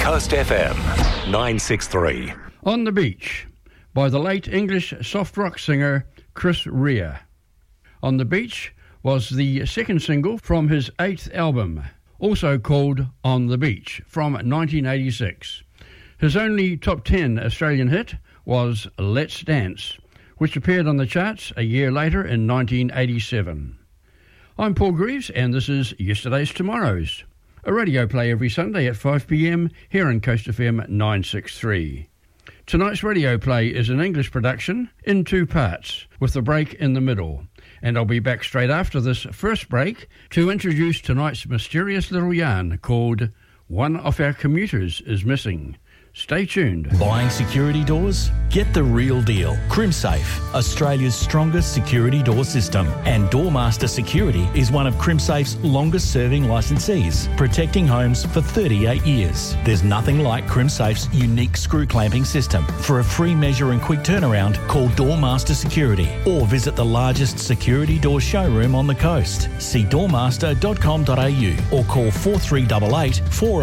Coast FM 963. On the Beach by the late English soft rock singer Chris Rea. On the Beach was the second single from his 8th album, also called On the Beach, from 1986. His only top 10 Australian hit was Let's Dance, which appeared on the charts a year later in 1987. I'm Paul Greaves, and this is Yesterday's Tomorrow's, a radio play every Sunday at 5 p.m. here on Coast FM 963. Tonight's radio play is an English production in 2 parts, with a break in the middle, and I'll be back straight after this first break to introduce tonight's mysterious little yarn called One of Our Commuters is Missing. Stay tuned. Buying security doors? Get the real deal. CrimSafe, Australia's strongest security door system. And Doormaster Security is one of CrimSafe's longest serving licensees, protecting homes for 38 years. There's nothing like CrimSafe's unique screw clamping system. For a free measure and quick turnaround, call Doormaster Security or visit the largest security door showroom on the coast. See doormaster.com.au or call 4388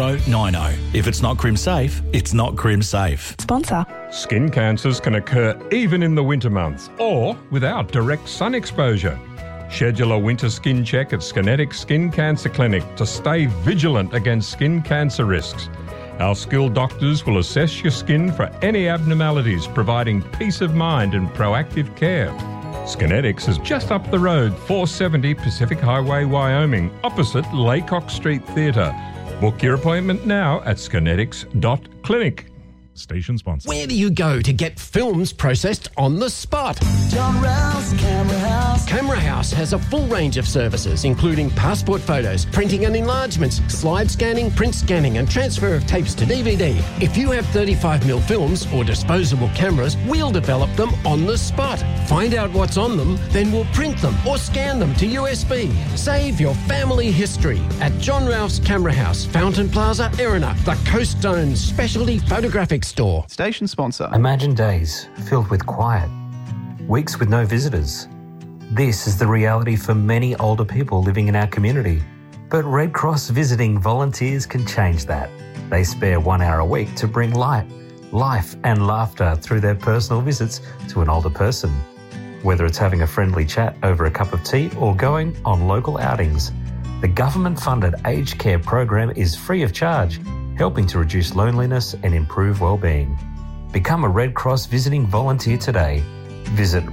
4090. If it's not CrimSafe, it's not CrimSafe. Sponsor. Skin cancers can occur even in the winter months or without direct sun exposure. Schedule a winter skin check at Skinetics Skin Cancer Clinic to stay vigilant against skin cancer risks. Our skilled doctors will assess your skin for any abnormalities, providing peace of mind and proactive care. Skinetics is just up the road, 470 Pacific Highway, Wyoming, opposite Laycock Street Theatre. Book your appointment now at skinetics.clinic. Station sponsor. Where do you go to get films processed on the spot? John Rouse Camera House. Camera House has a full range of services, including passport photos, printing and enlargements, slide scanning, print scanning, and transfer of tapes to DVD. If you have 35mm films or disposable cameras, we'll develop them on the spot. Find out what's on them, then we'll print them or scan them to USB. Save your family history at John Rouse Camera House, Fountain Plaza, Erina, the Coast Zone's specialty photographic store. Station sponsor. Imagine days filled with quiet, weeks with no visitors. This is the reality for many older people living in our community. But Red Cross visiting volunteers can change that. They spare 1 hour a week to bring light, life and laughter through their personal visits to an older person. Whether it's having a friendly chat over a cup of tea or going on local outings, the government-funded aged care program is free of charge, helping to reduce loneliness and improve well-being. Become a Red Cross visiting volunteer today. Visit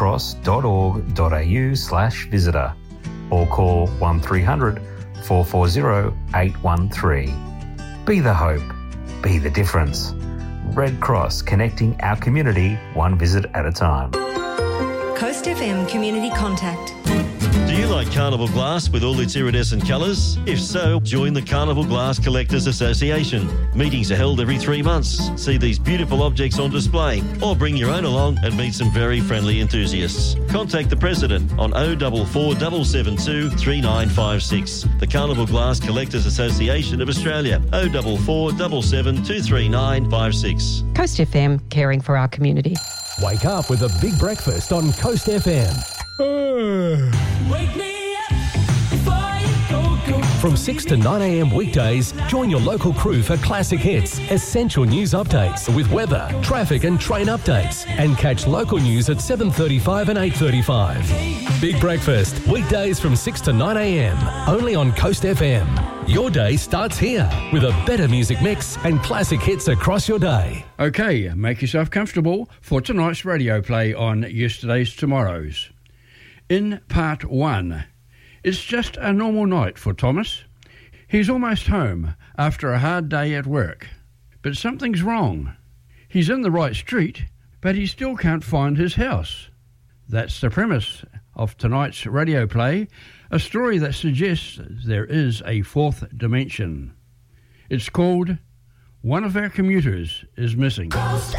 redcross.org.au/visitor or call 1300 440 813. Be the hope. Be the difference. Red Cross, connecting our community one visit at a time. Coast FM Community Contact. Do you like Carnival Glass with all its iridescent colours? If so, join the Carnival Glass Collectors Association. Meetings are held every 3 months. See these beautiful objects on display or bring your own along and meet some very friendly enthusiasts. Contact the President on 044 772 3956. The Carnival Glass Collectors Association of Australia, 044 772 3956. Coast FM, caring for our community. Wake up with a big breakfast on Coast FM. Wake me up before you go. From 6 to 9 a.m. weekdays, join your local crew for classic hits, essential news updates with weather, traffic and train updates, and catch local news at 7:35 and 8:35. Big breakfast, weekdays from 6 to 9 a.m. only on Coast FM. Your day starts here with a better music mix and classic hits across your day. Okay, make yourself comfortable for tonight's radio play on Yesterday's Tomorrow's. In part 1, it's just a normal night for Thomas. He's almost home after a hard day at work. But something's wrong. He's in the right street, but he still can't find his house. That's the premise of tonight's radio play, a story that suggests there is a fourth dimension. It's called One of Our Commuters is Missing. Coast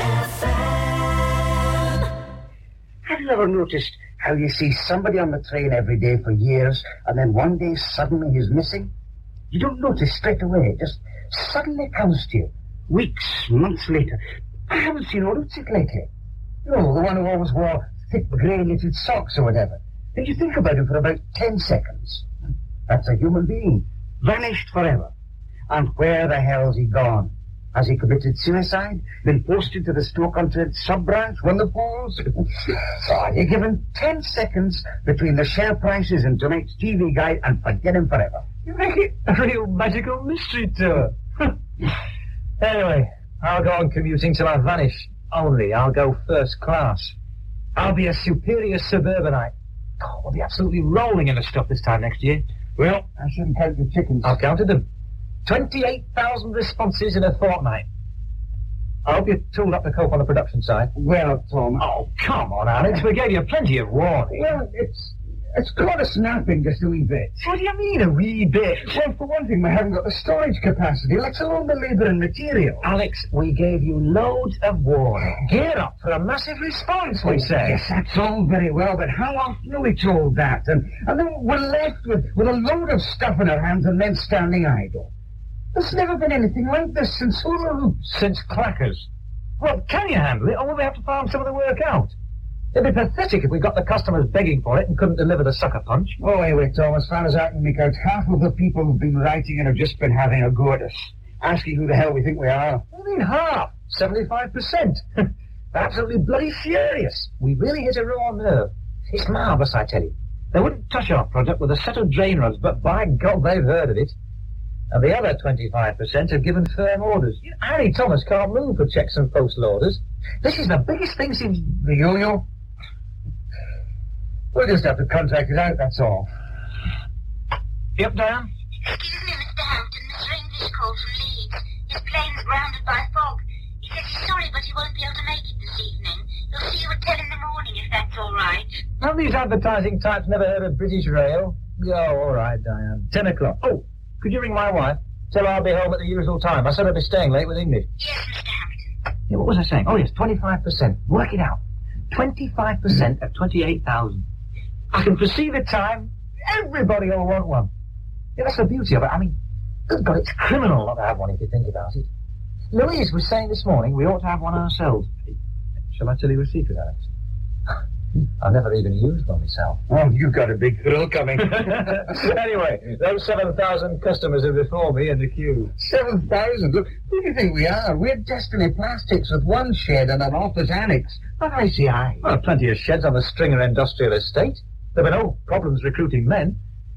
FM. Have you ever noticed how you see somebody on the train every day for years and then one day suddenly he's missing? You don't notice straight away, it just suddenly comes to you. Weeks, months later. I haven't seen old Utsick lately. You know, the one who always wore thick grey knitted socks or whatever. Then you think about him for about 10 seconds. That's a human being, vanished forever. And where the hell's he gone? Has he committed suicide? Been forced into the Stoke-on-Trent sub-branch? Won the polls? You're given 10 seconds between the share prices and tonight's TV guide and forget him forever. You make it a real magical mystery tour. Anyway, I'll go on commuting till I vanish. Only I'll go first class. I'll be a superior suburbanite. Oh, we'll be absolutely rolling in the stuff this time next year. Well, I shouldn't count the chickens. I've counted them. 28,000 responses in a fortnight. I hope you've tooled up the cope on the production side. Well, Tom... Oh, come on, Alex. We gave you plenty of warning. Well, it's got us snapping just a wee bit. What do you mean, a wee bit? Well, for one thing, we haven't got the storage capacity, let alone the labour and material. Alex, we gave you loads of warning. Gear up for a massive response, we say. Yes, that's all very well, but how often are we told that? And then we're left with a load of stuff in our hands and then standing idle. There's never been anything like this since Since Clackers. Well, can you handle it, or will we have to farm some of the work out? It'd be pathetic if we got the customers begging for it and couldn't deliver the sucker punch. Oh, anyway, Tom, as far as I can make out, half of the people who've been writing in have just been having a go at us, asking who the hell we think we are. I mean, half. 75%. Absolutely bloody furious. We really hit a raw nerve. It's marvellous, I tell you. They wouldn't touch our product with a set of drain rods, but by God, they've heard of it. And the other 25% have given firm orders. Harry Thomas can't move for checks and postal orders. This is the biggest thing since the yo-yo. We'll just have to contract it out, that's all. Yep, Diane? Excuse me, Mr. Hampton. Mr. English called from Leeds. His plane's grounded by fog. He says he's sorry, but he won't be able to make it this evening. He'll see you at 10 in the morning, if that's all right. Have these advertising types never heard of British Rail? Oh, all right, Diane. 10 o'clock. Oh, could you ring my wife? Tell her I'll be home at the usual time. I said I'd be staying late with English. Yes, Mr. Hampton. Yeah, what was I saying? Oh, yes, 25%. Work it out. 25% of 28,000. I can foresee the time. Everybody will want one. Yeah, that's the beauty of it. I mean, good God, it's criminal not to have one if you think about it. Louise was saying this morning we ought to have one ourselves. Shall I tell you a secret, Alex? I've never even used one myself. Oh, you've got a big thrill coming. Anyway, those 7,000 customers are before me in the queue. 7,000? Look, who do you think we are? We're Destiny Plastics with one shed and an office annex. Not ICI. Well, plenty of sheds on the Stringer Industrial Estate. There were no problems recruiting men.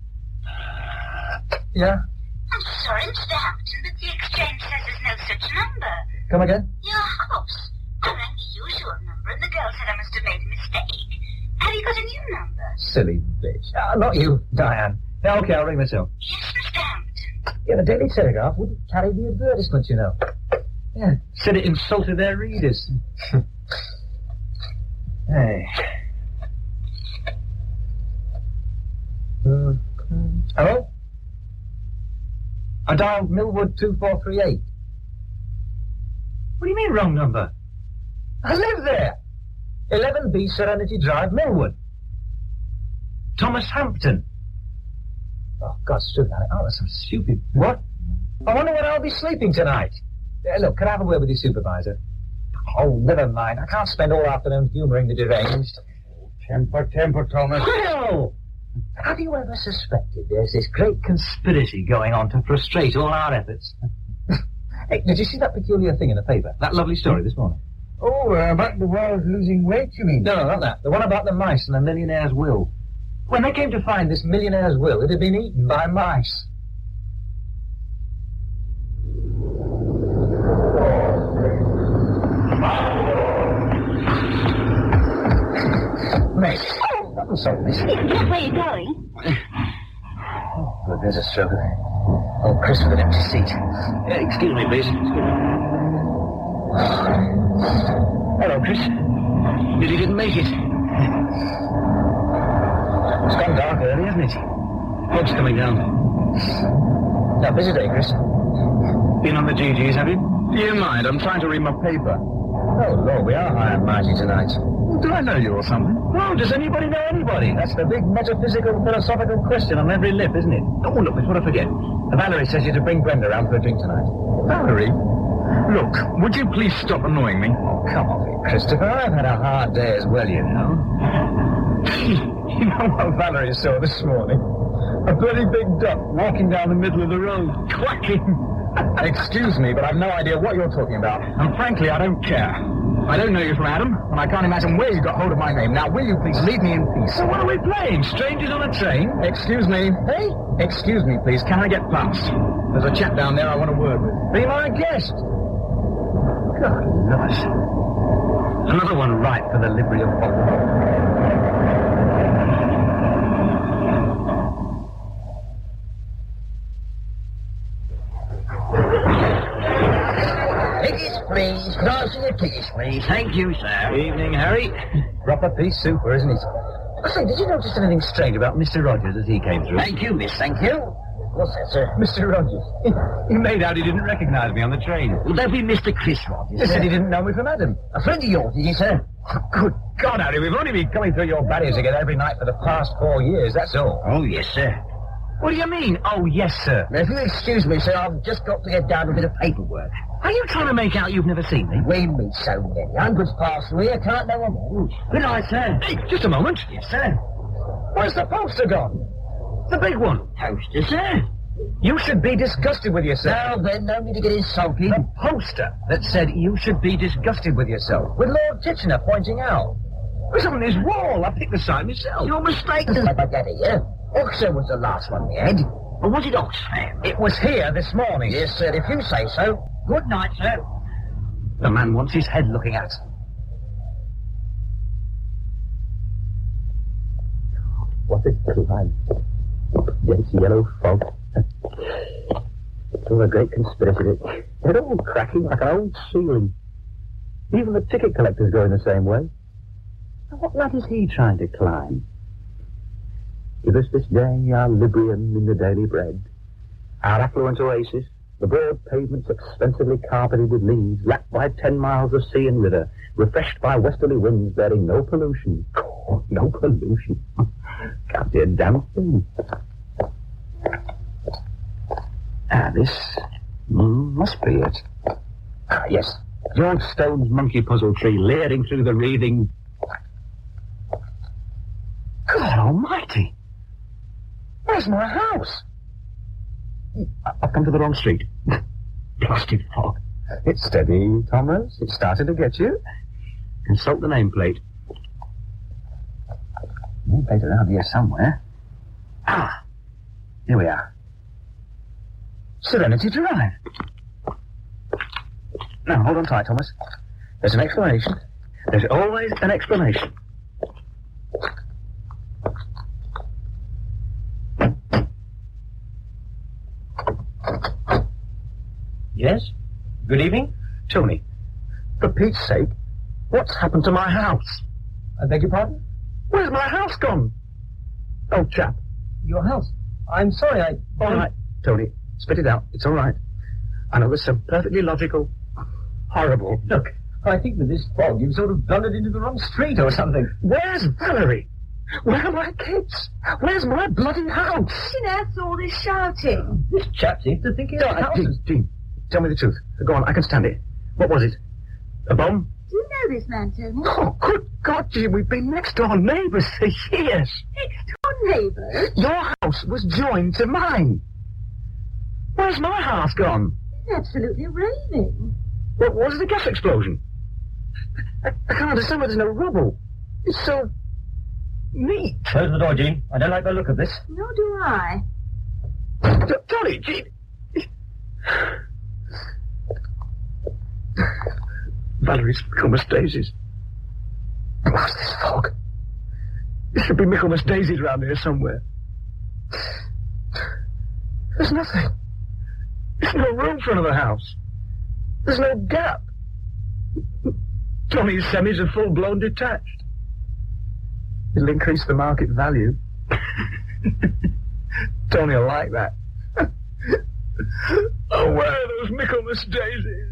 Yeah? I'm sorry, Mr. Hampton, but the exchange says there's no such number. Come again? Your house. I rang the usual number, and the girl said I must have made a mistake. Have you got a new number? Silly bitch. Not you, Diane. Yeah, okay, I'll ring myself. Yes, Mr. Hampton. Yeah, the Daily Telegraph wouldn't carry the advertisement, you know. Yeah, said it insulted their readers. Hey. Hello? I dialed Millwood 2438. What do you mean, wrong number? I live there. 11B Serenity Drive, Millwood. Thomas Hampton. Oh, God, stupid. Oh, that's so stupid. What? I wonder when I'll be sleeping tonight. Look, can I have a word with your supervisor? Oh, never mind. I can't spend all afternoon humouring the deranged. Temper, Thomas. Well, have you ever suspected there's this great conspiracy going on to frustrate all our efforts? Hey, did you see that peculiar thing in the paper? That lovely story this morning? Oh, about the world losing weight, you mean? No, not that. The one about the mice and the millionaire's will. When they came to find this millionaire's will, it had been eaten by mice. Mate. Oh, that was so nice. Isn't that where you're going? Oh, look, there's a stroke. Oh, Chris with an empty seat. Excuse me, please. Hello, Chris. You didn't make it. It's gone dark early, hasn't it? Fog's coming down. Now, busy day, Chris. Been on the GGs, have you? Do you mind? I'm trying to read my paper. Oh, Lord, we are high and mighty tonight. Do I know you or something? Oh, does anybody know anybody? That's the big metaphysical, philosophical question on every lip, isn't it? Oh, look, before I forget. Valerie says you're to bring Brenda round for a drink tonight. Valerie? Look, would you please stop annoying me? Oh, come on, Christopher. I've had a hard day as well, you know. You know what Valerie saw this morning? A bloody big duck walking down the middle of the road, quacking. Excuse me, but I've no idea what you're talking about. And frankly, I don't care. I don't know you from Adam, and I can't imagine where you got hold of my name. Now, will you please leave me in peace? So what are we playing? Strangers on a train? Excuse me. Hey? Excuse me, please. Can I get past? There's a chap down there I want a word with. Be my guest. God, nice. Another one ripe for the livery of Tickets, please. Can I see your tickets, please? Thank you, sir. Evening, Harry. Proper piece super, isn't it? I say, did you notice anything strange about Mr. Rogers as he came through? Thank you, miss, thank you. What's that, sir? Mr. Rogers. He made out he didn't recognise me on the train. Would that be Mr. Chris Rogers? He said he didn't know me from Adam. A friend of yours, did he, sir? Good God, Harry, we've only been coming through your barriers together every night for the past 4 years, that's all. Oh, yes, sir. What do you mean, oh, yes, sir? Now, if you'll excuse me, sir, I've just got to get down a bit of paperwork. Are you trying to make out you've never seen me? We meet so many. Hundreds pass through here, can't know them all. Good night, sir. Hey, just a moment. Yes, sir. Where's the poster gone? The big one. Poster, sir? You should be disgusted with yourself. Now then, no need to get insulted. The poster that said you should be disgusted with yourself, with Lord Titchener pointing out. It was on his wall. I picked the sign myself. You're mistaken. I get it, yeah? Oxford was the last one we had. Or was it Oxfam? It was here this morning. Yes, sir, if you say so. Good night, sir. The man wants his head looking at. What a climb. Dense yellow fog. It's all a great conspiracy. They're all cracking like an old ceiling. Even the ticket collector's going the same way. Now, what ladder is he trying to climb? Give us this day our Librium in the daily bread, our affluent oasis, the broad pavements expensively carpeted with leaves, lapped by 10 miles of sea and river, refreshed by westerly winds bearing no pollution. Oh, no pollution. Can't see a damn thing. This must be it. Yes. George Stone's monkey puzzle tree leering through the wreathing... God almighty! Where's my house? I've come to the wrong street. Blasted fog. It's steady, Thomas. It's starting to get you. Consult the nameplate. Nameplate around here somewhere. Ah! Here we are. Serenity Drive. Now, hold on tight, Thomas. There's an explanation. There's always an explanation. Yes? Good evening? Tony, for Pete's sake, what's happened to my house? I beg your pardon? Where's my house gone? Old chap. Your house? I'm sorry, All right, Tony, spit it out. It's all right. I know there's some perfectly logical, horrible... Look, I think with this fog you've sort of blundered into the wrong street or something. Where's Valerie? Where are my kids? Where's my bloody house? That's all this shouting. This chap seems to think his house is... Dean, tell me the truth. Go on, I can stand it. What was it? A bomb? Do you know this man, Tony? Oh, good God, Jim, we've been next-door neighbours for years. Next-door neighbours? Your house was joined to mine. Where's my house gone? It's absolutely raining. What was the gas explosion? I can't understand why there's no rubble. It's so... neat. Close the door, Jean. I don't like the look of this. Nor do I. Tony, Jean... Valerie's Michaelmas daisies. What's this fog? There should be Michaelmas daisies round here somewhere. There's nothing. There's no room for another house. There's no gap. Tony's semis are full-blown detached. It'll increase the market value. Tony will like that. Oh, where are those Michaelmas daisies?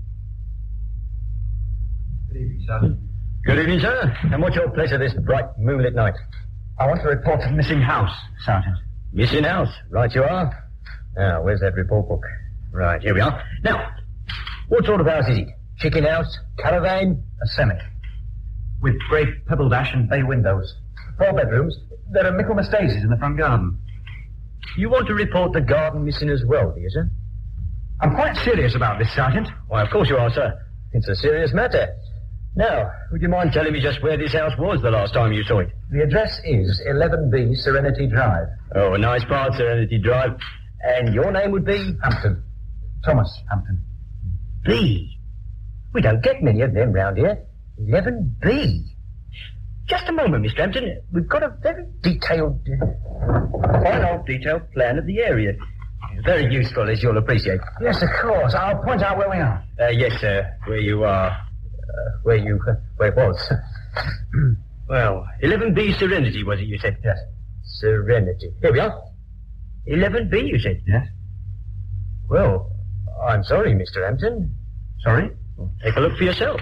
Good evening, Sergeant. Good evening, sir. And what's your pleasure this bright moonlit night? I want to report a missing house, Sergeant. Missing house? Right you are. Now, where's that report book? Right, here we are. Now, what sort of house is it? Chicken house? Caravan? A semi. With grey pebble dash and bay windows. 4 bedrooms. There are Michaelmas daisies in the front garden. You want to report the garden missing as well, do you, sir? I'm quite serious about this, Sergeant. Why, of course you are, sir. It's a serious matter. Now, would you mind telling me just where this house was the last time you saw it? The address is 11B Serenity Drive. Oh, a nice part, Serenity Drive. And your name would be? Hampton. Thomas Hampton. B. We don't get many of them round here. 11B. Just a moment, Mr. Hampton. We've got a very detailed, quite old detailed plan of the area. Very useful, as you'll appreciate. Yes, of course. I'll point out where we are. Yes, sir. Where you are. Where it was. Well, 11B Serenity, was it, you said? Yes. Serenity. Here we are. 11B, you said? Yes. Well, I'm sorry, Mr. Hampton. Sorry? Well, take a look for yourself.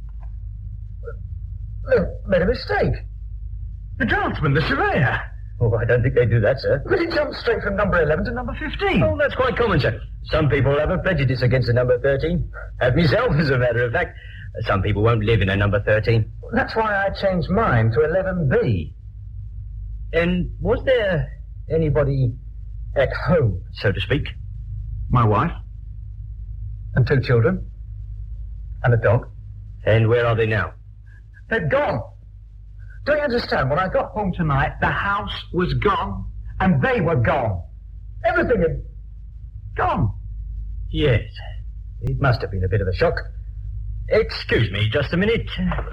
Look, made a mistake. The draftsman, the surveyor. Oh, I don't think they do that, sir. But he jumped straight from number 11 to number 15. Oh, that's quite common, sir. Some people have a prejudice against the number 13. Have myself, as a matter of fact. Some people won't live in a number 13. That's why I changed mine to 11B. And was there anybody at home, so to speak? My wife. And 2 children. And a dog. And where are they now? They're gone. Don't you understand? When I got home tonight, the house was gone, and they were gone. Everything had gone. Yes. It must have been a bit of a shock. Excuse me just a minute.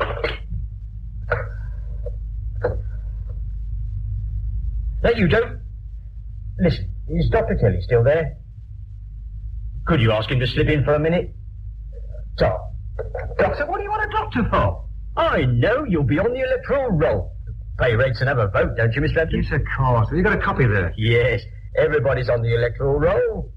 No, you don't. Listen, is Dr. Kelly still there? Could you ask him to slip in for a minute? Tom. Doctor, what do you want a doctor for? I know, you'll be on the electoral roll. Pay rates and have a vote, don't you, Mr. Hampton? Yes, of course. Have you got a copy there? Yes, everybody's on the electoral roll.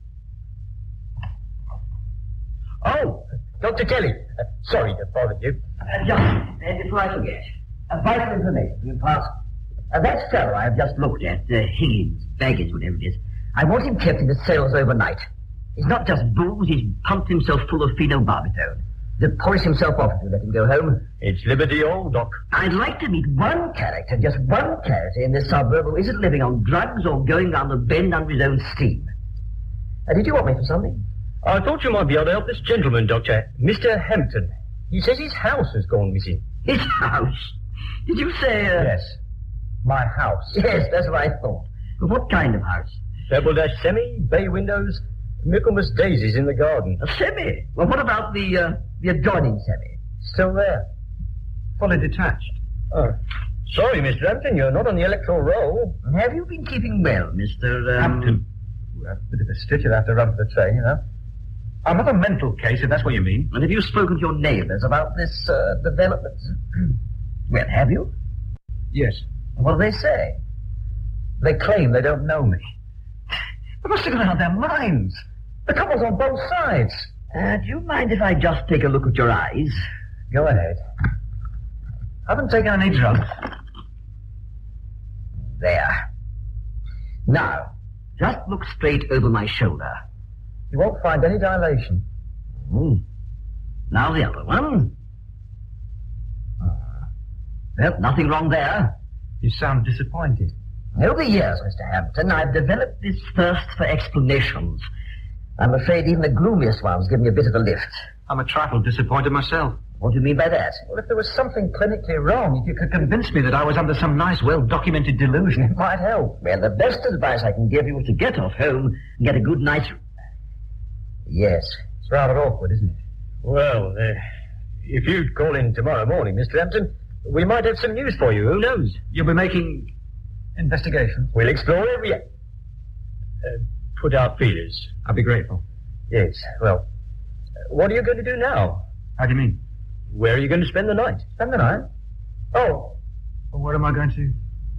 Oh, Dr. Kelly. Sorry to bother you. Just before I forget, vital information for you, pass. That fellow I have just looked at, Higgins, Baggins, whatever it is, I want him kept in the cells overnight. He's not just booze, he's pumped himself full of phenobarbital. He'll polish himself off if you let him go home. It's liberty all, Doc. I'd like to meet one character, just one character in this suburb who isn't living on drugs or going down the bend under his own steam. Did you want me for something? I thought you might be able to help this gentleman, Doctor. Mr. Hampton. He says his house has gone missing. His house? Did you say, Yes. My house. Yes, that's what I thought. But what kind of house? Double-dash semi, bay windows, Michaelmas daisies in the garden. A semi? Well, what about the adjoining semi? Still there. Fully detached. Oh. Sorry, Mr. Hampton, you're not on the electoral roll. Have you been keeping well, Mr. Hampton? A bit of a stitch you'll have to run for the train, you know. I'm not a mental case, if that's what you mean. And have you spoken to your neighbours about this development? Well, have you? Yes. What do they say? They claim they don't know me. They must have gone out of their minds. The couple's on both sides. Do you mind if I just take a look at your eyes? Go ahead. I haven't taken any drugs. There. Now, just look straight over my shoulder. You won't find any dilation. Now the other one. Well, nothing wrong there. You sound disappointed. Over the years, Mr. Hampton, I've developed this thirst for explanations. I'm afraid even the gloomiest ones give me a bit of a lift. I'm a trifle disappointed myself. What do you mean by that? Well, if there was something clinically wrong, if you could convince me that I was under some nice, well-documented delusion, it might help. Well, the best advice I can give you is to get off home and get a good night's... Yes. It's rather awkward, isn't it? Well, if you'd call in tomorrow morning, Mr. Hampton, we might have some news for you. Who knows? You'll be making investigations? We'll explore every... put out feelers. I'll be grateful. Yes, well, what are you going to do now? How do you mean? Where are you going to spend the night? Spend the night? Oh. Well, where am I going to...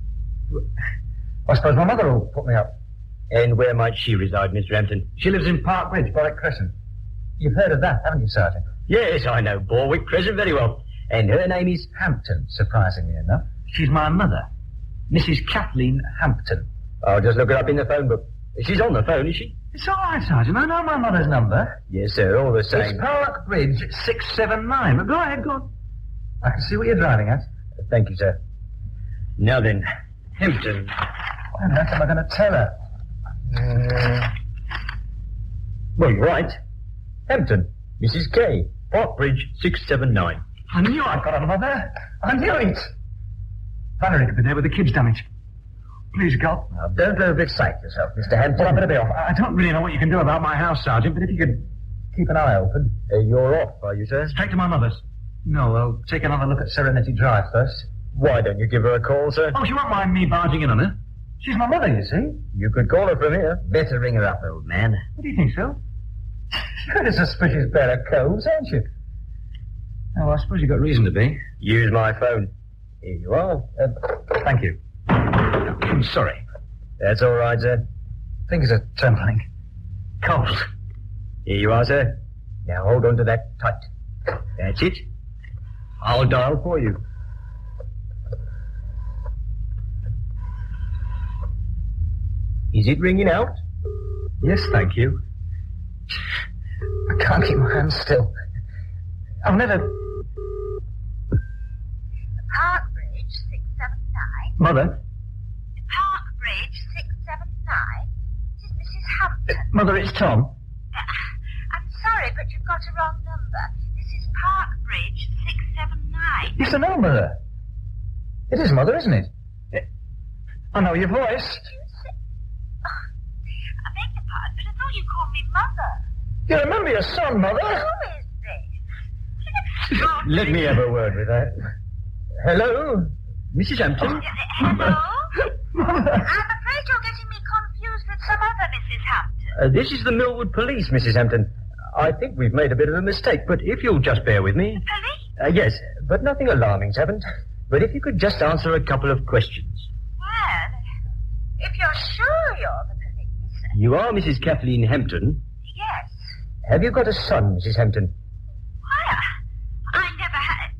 I suppose my mother will put me up. And where might she reside, Mr. Hampton? She lives in Park Ridge, Borwick Crescent. You've heard of that, haven't you, Sergeant? Yes, I know Borwick Crescent very well. And her name is... Hampton, surprisingly enough. She's my mother, Mrs. Kathleen Hampton. I'll just look her up in the phone book. She's on the phone, is she? It's all right, Sergeant. I know my mother's number. Yes, sir, all the same. It's Park Bridge 679. But go ahead, go on. I can see what you're driving at. Thank you, sir. Now then, Hampton. What on earth am I going to tell her? Well, you're right. Hampton, Mrs. K, Parkbridge 679. I knew I'd got on Mother. I knew it. Valerie could be there with the kids damaged. Please, God. Now, don't overexcite yourself, Mr. Hampton. Well, I better be off. I don't really know what you can do about my house, Sergeant, but if you could keep an eye open. You're off, are you, sir? Straight to my mother's. No, I'll take another look at Serenity Drive first. Why don't you give her a call, sir? Oh, she won't mind me barging in on her. She's my mother, you see. You could call her from here. Better ring her up, old man. What do you think, Phil? You're a suspicious pair of coves, aren't you? Oh, I suppose you've got reason to be. Use my phone. Here you are. Thank you. I'm sorry. That's all right, sir. Fingers are trembling. Cold. Here you are, sir. Now hold on to that tight. That's it. I'll dial for you. Is it ringing out? Yes, thank you. I can't keep my hands still. I've never... Parkbridge 679. Mother? Parkbridge 679. This is Mrs. Hampton. Mother, it's Tom. I'm sorry, but you've got a wrong number. This is Parkbridge 679. Yes, I know, Mother. It is Mother, isn't it? I know your voice. I beg your pardon, but I thought you called me Mother. You remember your son, Mother? Who is this? Let me have a word with her. Hello? Mrs. Hampton? Hello? I'm afraid you're getting me confused with some other Mrs. Hampton. This is the Millwood Police, Mrs. Hampton. I think we've made a bit of a mistake, but if you'll just bear with me... Police? Yes, but nothing alarming's happened. But if you could just answer a couple of questions. Well, if you're sure you're the police... You are Mrs. Kathleen Hampton. Yes. Have you got a son, Mrs. Hampton? Why, I've never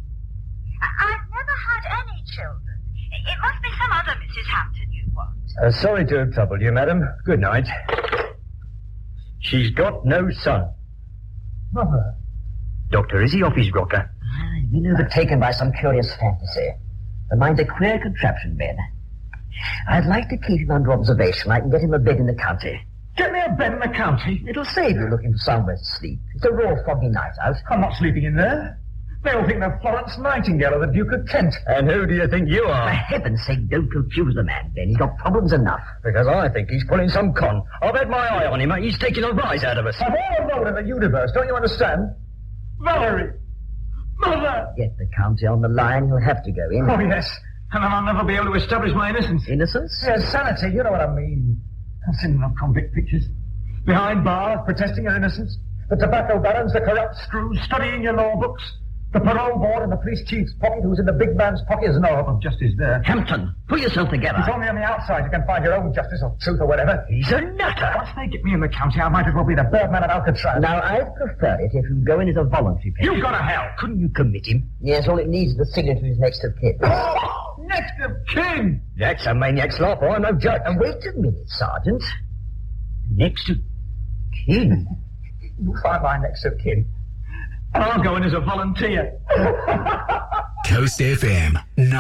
had any children. It must be some other Mrs. Hampton you want. Sorry to have troubled you, madam. Good night. She's got no son. Mother. Doctor, is he off his rocker? I've been overtaken by some curious fantasy. The mind's a queer contraption, Ben. I'd like to keep him under observation. I can get him a bed in the county. Get me a bed in the county? It'll save you looking for somewhere to sleep. It's a raw, foggy night out. I'm not sleeping in there. They'll think they're Florence Nightingale or the Duke of Kent. And who do you think you are? For heaven's sake, don't confuse the man, Ben. He's got problems enough. Because I think he's pulling some con. I've had my eye on him. He's taking a rise out of us. I'm all alone in the universe, don't you understand? Valerie! Mother! Get the county on the line, he'll have to go in. Oh, yes. And then I'll never be able to establish my innocence. Innocence? Yes, sanity, you know what I mean. I've seen enough convict pictures. Behind bars, protesting your innocence. The tobacco barons, the corrupt screws, studying your law books. The parole board in the police chief's pocket, who's in the big man's pocket, is no hope of justice there. Hampton, pull yourself together. It's only on the outside you can find your own justice or truth or whatever. He's a nutter. Once they get me in the county, I might as well be the Birdman at Alcatraz. Now, I'd prefer it if you'd go in as a voluntary patient. You've gone to hell. Couldn't you commit him? Yes, all it needs is the signature of his next of kin. Next of kin? That's a maniac's law, for I'm no judge. And wait a minute, Sergeant. Next of kin? You'll find my next of kin. And I'll go in as a volunteer. Coast FM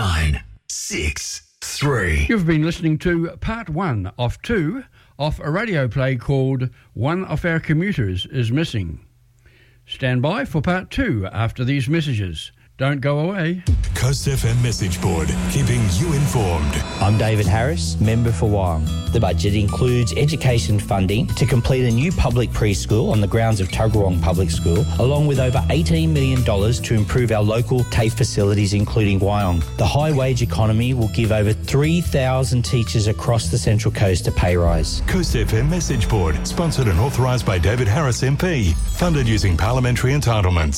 963. You've been listening to part 1 of 2 of a radio play called One of Our Commuters is Missing. Stand by for part 2 after these messages. Don't go away. Coast FM message board, keeping you informed. I'm David Harris, member for Wyong. The budget includes education funding to complete a new public preschool on the grounds of Tuggeranong Public School, along with over $18 million to improve our local TAFE facilities, including Wyong. The high wage economy will give over 3,000 teachers across the Central Coast a pay rise. Coast FM message board, sponsored and authorised by David Harris MP, funded using parliamentary entitlements.